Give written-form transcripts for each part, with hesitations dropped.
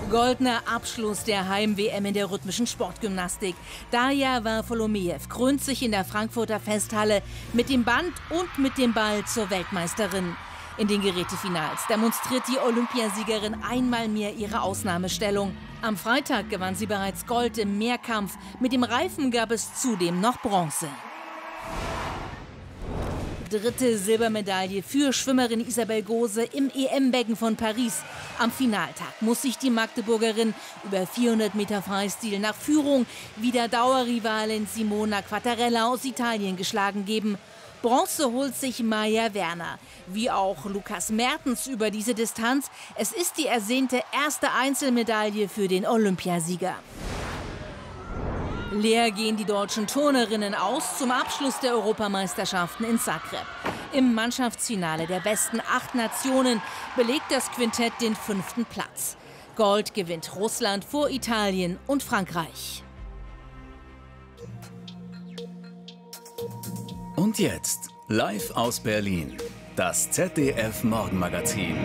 Goldener Abschluss der Heim-WM in der rhythmischen Sportgymnastik. Darja Varfolomejew krönt sich in der Frankfurter Festhalle mit dem Band und mit dem Ball zur Weltmeisterin. In den Gerätefinals demonstriert die Olympiasiegerin einmal mehr ihre Ausnahmestellung. Am Freitag gewann sie bereits Gold im Mehrkampf. Mit dem Reifen gab es zudem noch Bronze. Dritte Silbermedaille für Schwimmerin Isabel Gose im EM-Becken von Paris. Am Finaltag muss sich die Magdeburgerin über 400 Meter Freistil nach Führung wieder Dauerrivalin Simona Quattarella aus Italien geschlagen geben. Bronze holt sich Maja Werner, wie auch Lukas Mertens über diese Distanz. Es ist die ersehnte erste Einzelmedaille für den Olympiasieger. Leer gehen die deutschen Turnerinnen aus zum Abschluss der Europameisterschaften in Zagreb. Im Mannschaftsfinale der besten 8 Nationen belegt das Quintett den 5. Platz. Gold gewinnt Russland vor Italien und Frankreich. Und jetzt, live aus Berlin, das ZDF-Morgenmagazin.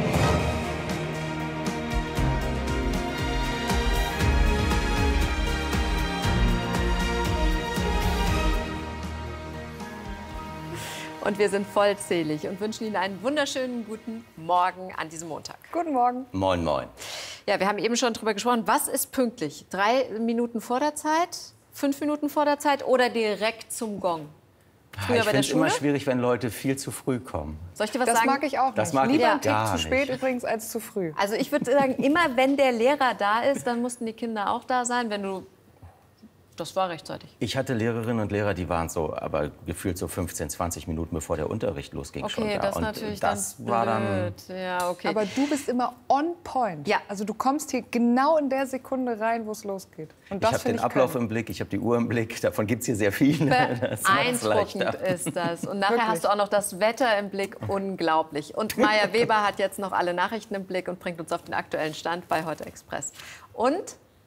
Und wir sind vollzählig und wünschen Ihnen einen wunderschönen guten Morgen an diesem Montag. Guten Morgen. Moin, moin. Ja, wir haben eben schon drüber gesprochen. Was ist pünktlich? 3 Minuten vor der Zeit, 5 Minuten vor der Zeit oder direkt zum Gong? Früher Ich bei finde der es Schule? immer schwierig, wenn Leute viel zu früh kommen. Soll ich dir was Das sagen? mag ich auch Das nicht. mag ich Lieber auch einen Tick gar zu spät nicht. übrigens als zu früh. Also ich würde sagen, immer wenn der Lehrer da ist, dann mussten die Kinder auch da sein. Wenn du... Das war rechtzeitig. Ich hatte Lehrerinnen und Lehrer, die waren so, aber gefühlt so 15, 20 Minuten bevor der Unterricht losging schon Okay, da. das ist Und natürlich das dann war dann blöd. Ja, okay. Aber du bist immer on point. Ja. Also du kommst hier genau in der Sekunde rein, wo es losgeht. Und ich das habe finde den Ablauf können. im Blick, ich habe die Uhr im Blick. Davon gibt es hier sehr viele. Das macht's Beeindruckend leichter. ist das. Und nachher Wirklich. hast du auch noch das Wetter im Blick. Unglaublich. Und Maja Weber hat jetzt noch alle Nachrichten im Blick und bringt uns auf den aktuellen Stand bei Heute Express. Und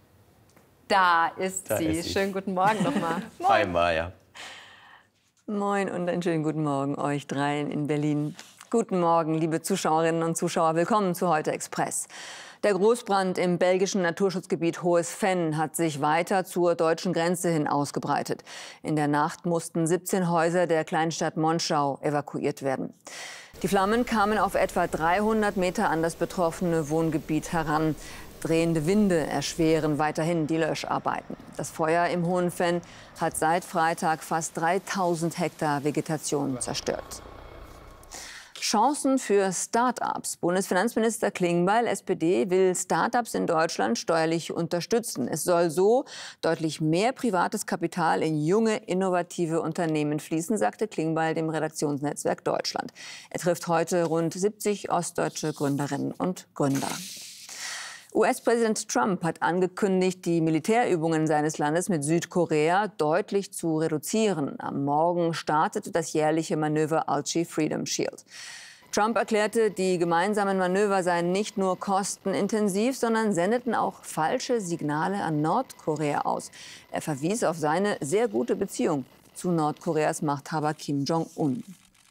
da ist Da sie. ist sie. Schönen guten Morgen nochmal. Hi, Maja. Moin und einen schönen guten Morgen euch dreien in Berlin. Guten Morgen, liebe Zuschauerinnen und Zuschauer. Willkommen zu Heute Express. Der Großbrand im belgischen Naturschutzgebiet Hohes Venn hat sich weiter zur deutschen Grenze hin ausgebreitet. In der Nacht mussten 17 Häuser der Kleinstadt Monschau evakuiert werden. Die Flammen kamen auf etwa 300 Meter an das betroffene Wohngebiet heran. Drehende Winde erschweren weiterhin die Löscharbeiten. Das Feuer im Hohen Venn hat seit Freitag fast 3000 Hektar Vegetation zerstört. Chancen für Start-ups. Bundesfinanzminister Klingbeil, SPD, will Start-ups in Deutschland steuerlich unterstützen. Es soll so deutlich mehr privates Kapital in junge, innovative Unternehmen fließen, sagte Klingbeil dem Redaktionsnetzwerk Deutschland. Er trifft heute rund 70 ostdeutsche Gründerinnen und Gründer. US-Präsident Trump hat angekündigt, die Militärübungen seines Landes mit Südkorea deutlich zu reduzieren. Am Morgen startete das jährliche Manöver Alchi Freedom Shield. Trump erklärte, die gemeinsamen Manöver seien nicht nur kostenintensiv, sondern sendeten auch falsche Signale an Nordkorea aus. Er verwies auf seine sehr gute Beziehung zu Nordkoreas Machthaber Kim Jong-un.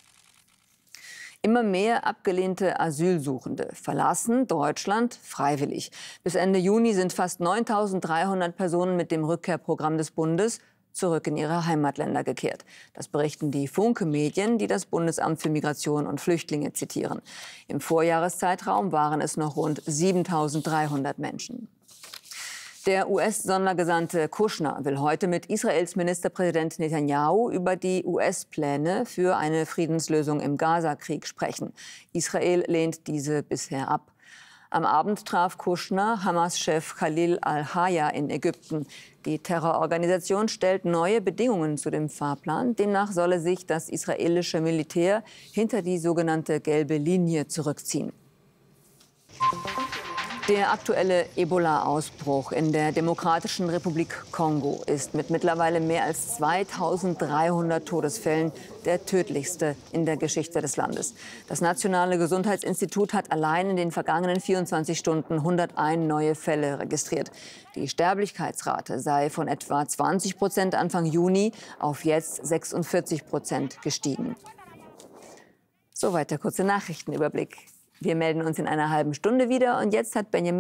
Immer mehr abgelehnte Asylsuchende verlassen Deutschland freiwillig. Bis Ende Juni sind fast 9.300 Personen mit dem Rückkehrprogramm des Bundes zurück in ihre Heimatländer gekehrt. Das berichten die Funke-Medien, die das Bundesamt für Migration und Flüchtlinge zitieren. Im Vorjahreszeitraum waren es noch rund 7.300 Menschen. Der US-Sondergesandte Kushner will heute mit Israels Ministerpräsident Netanyahu über die US-Pläne für eine Friedenslösung im Gaza-Krieg sprechen. Israel lehnt diese bisher ab. Am Abend traf Kushner Hamas-Chef Khalil al-Haya in Ägypten. Die Terrororganisation stellt neue Bedingungen zu dem Fahrplan. Demnach solle sich das israelische Militär hinter die sogenannte gelbe Linie zurückziehen. Der aktuelle Ebola-Ausbruch in der Demokratischen Republik Kongo ist mit mittlerweile mehr als 2300 Todesfällen der tödlichste in der Geschichte des Landes. Das Nationale Gesundheitsinstitut hat allein in den vergangenen 24 Stunden 101 neue Fälle registriert. Die Sterblichkeitsrate sei von etwa 20% Anfang Juni auf jetzt 46% gestiegen. Soweit der kurze Nachrichtenüberblick. Wir melden uns in einer halben Stunde wieder und jetzt hat Benjamin